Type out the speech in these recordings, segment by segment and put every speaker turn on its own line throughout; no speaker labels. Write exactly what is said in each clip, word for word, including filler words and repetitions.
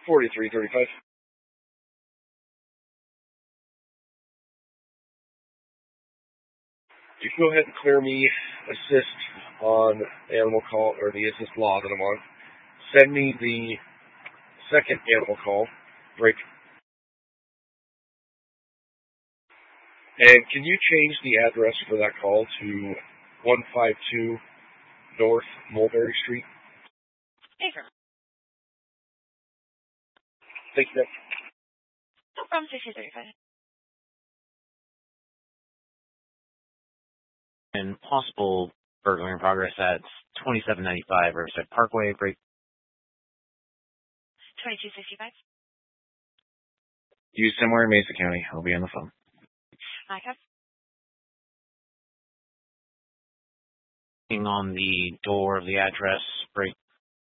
forty-three thirty-five. You can go ahead and clear me assist on animal call, or the assist law that I'm on. Send me the second animal call, break. And can you change the address for that call to one five two North Mulberry Street?
Paper.
Thank you, Nick.
No problem, sixty thirty-five.
And possible burglary in progress at twenty-seven ninety-five Riverside Parkway. Break.
twenty-two sixty-five.
Use somewhere in Mesa County. I'll be on the phone.
Okay.
On the door of the address. Break.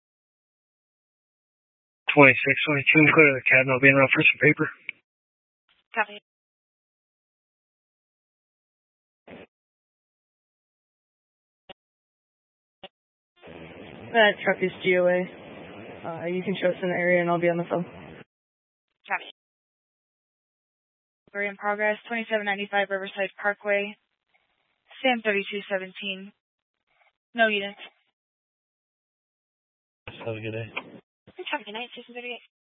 twenty-six twenty-two, clear the cabin. I'll be in route for some paper.
Copy.
That truck is G O A. Uh, you can show us in the area and I'll be on the phone.
Copy. We're in progress, twenty-seven ninety-five Riverside Parkway, Sam thirty-two seventeen. No units.
Have a good day.
Have a good night, six thirty-eight.